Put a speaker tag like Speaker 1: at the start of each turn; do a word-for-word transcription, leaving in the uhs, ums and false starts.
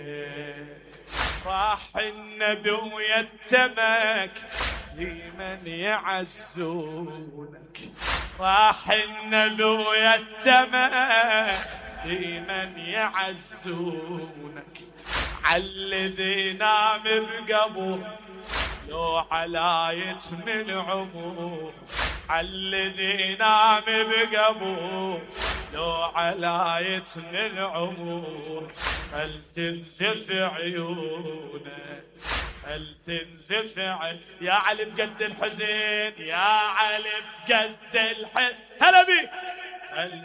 Speaker 1: راح النبي ويتمك لمن يعزونك، راح النبي ويتمك لمن يعزونك، عالذي نام بقبر لو علاية من عمر، عالذي نام بقبر لو علاية من عمر، فلتنزف عيونه فلتنزف عيونه. يا علي بقد الحزين، يا علي بقد الحزين، هلا بي.